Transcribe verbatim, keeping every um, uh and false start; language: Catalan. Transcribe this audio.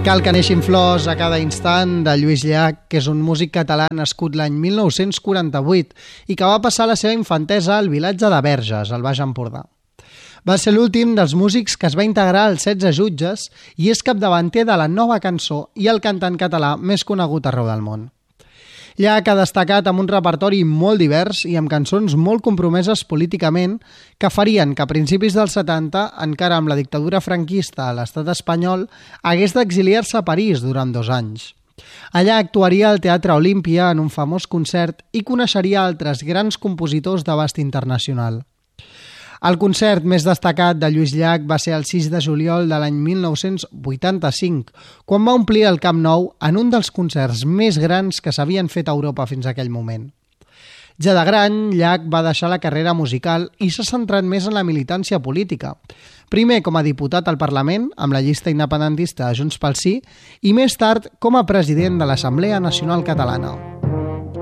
cal que neixin flors a cada instant de Lluís Llach, que és un músic català nascut l'any mil nou-cents quaranta-vuit i que va passar la seva infantesa al vilatge de Verges, al Baix Empordà. Va ser l'últim dels músics que es va integrar als setze jutges i és capdavanter de la nova cançó i el cantant català més conegut arreu del món. Llach ha destacat amb un repertori molt divers i amb cançons molt compromeses políticament que farien que a principis dels setanta, encara amb la dictadura franquista a l'estat espanyol, hagués d'exiliar-se a París durant dos anys. Allà actuaria al Teatre Olímpia en un famós concert i coneixeria altres grans compositors d'abast internacional. El concert més destacat de Lluís Llach va ser el sis de juliol de l'any mil nou-cents vuitanta-cinc, quan va omplir el Camp Nou en un dels concerts més grans que s'havien fet a Europa fins a aquell moment. Ja de gran, Llach va deixar la carrera musical i s'ha centrat més en la militància política. Primer com a diputat al Parlament, amb la llista independentista Junts pel Sí, i més tard com a president de l'Assemblea Nacional Catalana.